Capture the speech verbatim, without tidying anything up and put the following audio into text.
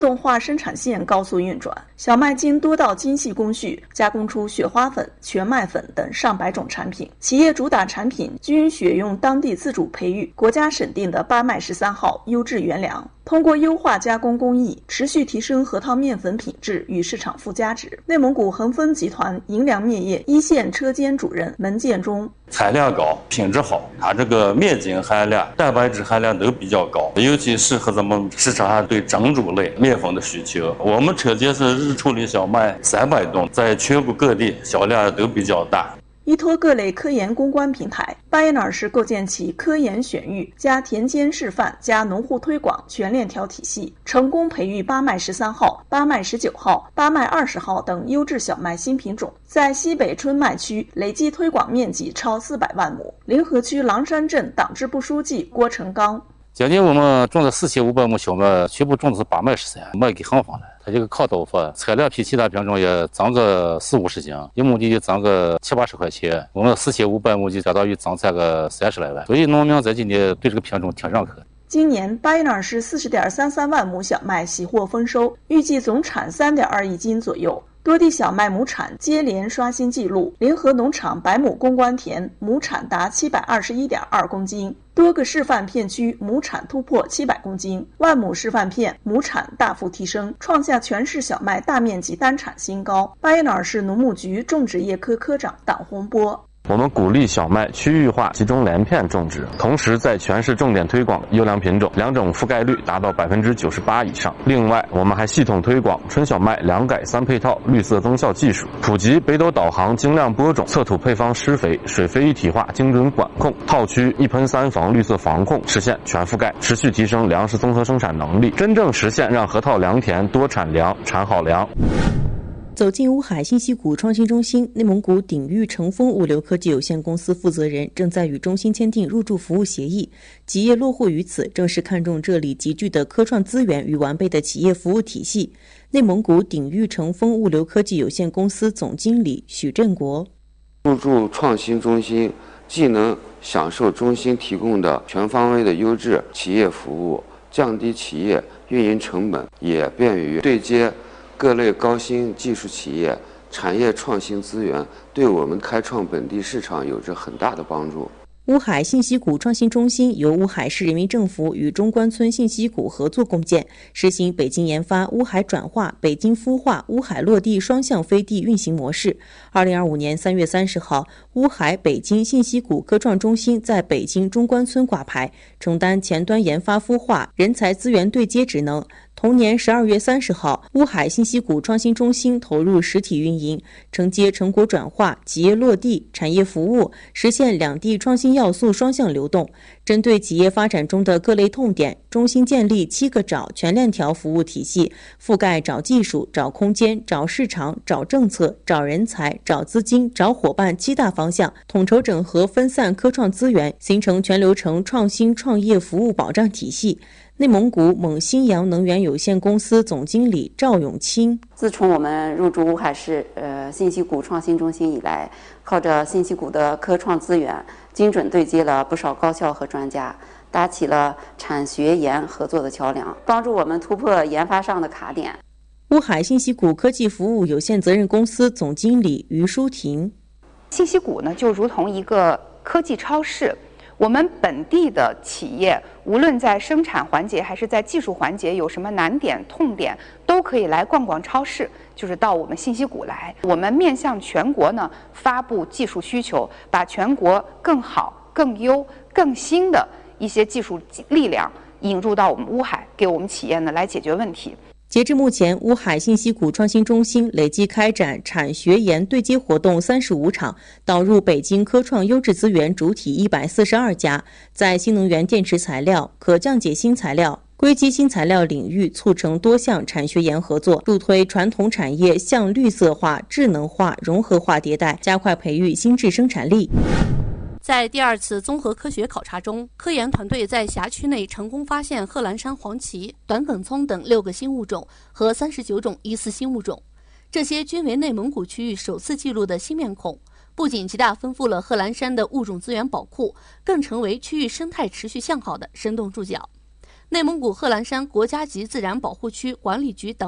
动化生产线高速运转，小麦经多道精细工序加工出雪花粉、全麦粉等上百种产品。企业主打产品均选用当地自主培育、国家审定的八麦十三号优质原粮，通过优化加工工艺，持续提升核桃面粉品质与市场附加值。内蒙古恒丰集团银粮面业一线车间主任门建中： 产量高，品质好，它这个面筋含量、蛋白质含量都比较高，尤其适合咱们市场上对蒸煮类面粉的需求。我们车间是日处理小麦三百吨，在全国各地销量都比较大。 依托各类科研攻关平台，巴彦淖尔市构建起科研选育加田间示范加农户推广全链条体系，成功培育八麦十三号、八麦十九号、八麦二十号等优质小麦新品种，在西北春麦区累计推广面积超四百万亩。临河区狼山镇党支部书记郭成刚： 今年我们种了四千五百亩小麦，全部种的是八麦十三，卖给行方了。它这个抗倒发，产量比其他品种也涨个四五十斤，一亩地就涨个七八十块钱。我们四千五百亩就相当于增产个三十来万，所以农民在今年对这个品种挺认可。 今年巴彦淖尔市四十点三三万亩小麦喜获丰收，预计总产三点二亿斤左右。多地小麦亩产接连刷新纪录，临河农场百亩攻关田亩产达七百二十一点二公斤，多个示范片区亩产突破七百公斤，万亩示范片亩产大幅提升，创下全市小麦大面积单产新高。巴彦淖尔市农牧局种植业科科长党洪波： 我们鼓励小麦区域化集中连片种植，同时在全市重点推广优良品种，两种覆盖率达到百分之九十八以上。另外，我们还系统推广春小麦两改三配套绿色增效技术，普及北斗导航精量播种，测土配方施肥，水肥一体化精准管控，套区一喷三防绿色防控，实现全覆盖，持续提升粮食综合生产能力，真正实现让河套良田多产粮、产好粮。 走进乌海信息谷创新中心，内蒙古鼎玉成峰物流科技有限公司负责人正在与中心签订入驻服务协议。企业落户于此，正是看重这里集聚的科创资源与完备的企业服务体系。内蒙古鼎玉成峰物流科技有限公司总经理许振国： 入驻创新中心，既能享受中心提供的全方位的优质企业服务，降低企业运营成本，也便于对接各类高新技术企业、产业创新资源，对我们开创本地市场有着很大的帮助。 乌海信息谷创新中心由乌海市人民政府与中关村信息谷合作共建，实行北京研发、乌海转化、北京孵化、乌海落地双向飞地运行模式。二零二五年三月三十号，乌海北京信息谷科创中心在北京中关村挂牌，承担前端研发孵化、人才资源对接职能。同年十二月三十号，乌海信息谷创新中心投入实体运营，承接成果转化、企业落地、产业服务，实现两地创新要素双向流动。针对企业发展中的各类痛点，中心建立七个找全链条服务体系，覆盖找技术、找空间、找市场、找政策、找人才、找资金、找伙伴七大方向，统筹整合分散科创资源，形成全流程创新创业服务保障体系。内蒙古蒙新阳能源有限公司总经理赵永清： 自从我们入驻乌海市呃信息谷创新中心以来，靠着信息谷的科创资源，精准对接了不少高校和专家，搭起了产学研合作的桥梁，帮助我们突破研发上的卡点。 乌海信息谷科技服务有限责任公司总经理于淑婷： 信息谷呢，就如同一个科技超市。我们本地的企业，无论在生产环节还是在技术环节有什么难点、痛点，都可以来逛逛超市，就是到我们信息谷来。我们面向全国呢，发布技术需求，把全国更好、更优、更新的一些技术力量引入到我们乌海，给我们企业呢来解决问题。 截至目前，乌海信息谷创新中心累计开展产学研对接活动三十五场，导入北京科创优质资源主体一百四十二家，在新能源电池材料、可降解新材料、硅基新材料领域促成多项产学研合作，助推传统产业向绿色化、智能化、融合化迭代，加快培育新质生产力。 在第二次综合科学考察中，科研团队在辖区内成功发现贺兰山黄芪、短梗葱等六个新物种和三十九种疑似新物种，这些均为内蒙古区域首次记录的新面孔，不仅极大丰富了贺兰山的物种资源宝库，更成为区域生态持续向好的生动注脚。 内蒙古贺兰山国家级自然保护区管理局等